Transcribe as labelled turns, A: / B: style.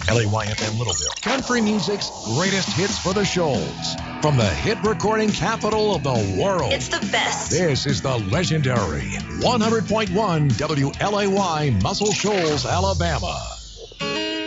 A: WLAY-FM Littleville. Country music's greatest hits for the Shoals. From the hit recording capital of the world.
B: It's the best.
A: This is the legendary 100.1 WLAY Muscle Shoals, Alabama.